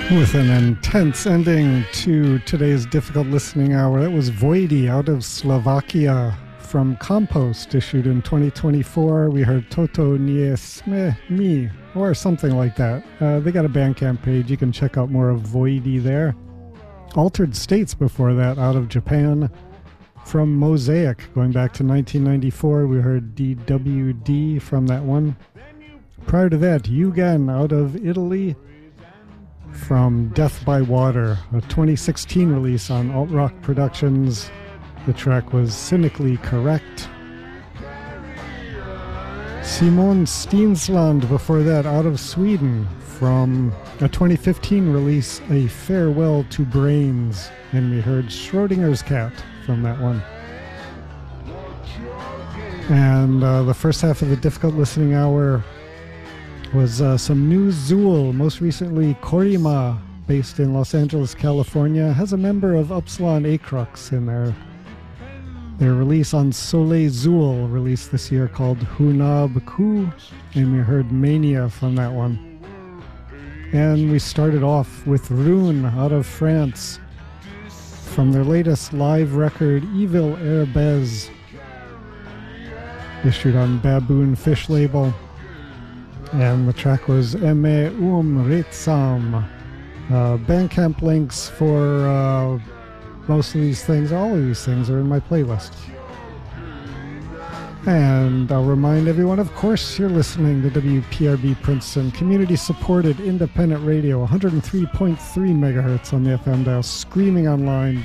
With an intense ending to today's difficult listening hour. That was Voidy out of Slovakia from Compost, issued in 2024. We heard Toto Nie Sme Mi, or something like that. They got a Bandcamp page. You can check out more of Voidy there. Altered States before that, out of Japan. From Mosaic, going back to 1994, we heard DWD from that one. Prior to that, Yugen out of Italy, from Death by Water, a 2016 release on Alt Rock Productions. The track was Cynically Correct. Simon Stensland before that, out of Sweden, from a 2015 release, A Farewell to Brains, and we heard Schrodinger's Cat from that one. And the first half of the difficult listening hour was some new Zool, most recently Korima, based in Los Angeles, California, has a member of Upsilon Acrux in their release on Soleil Zool, released this year, called Hunab Ku, and we heard Mania from that one. And we started off with Rune out of France, from their latest live record, Evil Herbez, issued on Baboon Fish label. And the track was Eme Ritsam. Bandcamp links for most of these things, all of these things, are in my playlist. And I'll remind everyone, of course, you're listening to WPRB Princeton, community-supported independent radio, 103.3 megahertz on the FM dial, streaming online,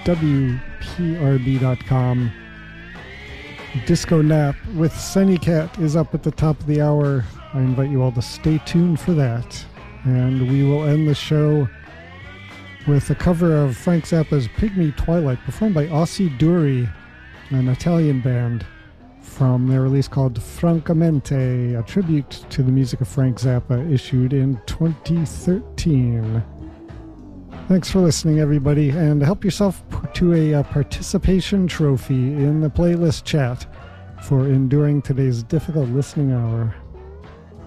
WPRB.com. Disco Nap with Sunny Cat is up at the top of the hour. I invite you all to stay tuned for that. And we will end the show with a cover of Frank Zappa's Pygmy Twilight, performed by Ossi Duri, an Italian band, from their release called Francamente, a tribute to the music of Frank Zappa, issued in 2013. Thanks for listening, everybody, and help yourself to a participation trophy in the playlist chat for enduring today's difficult listening hour.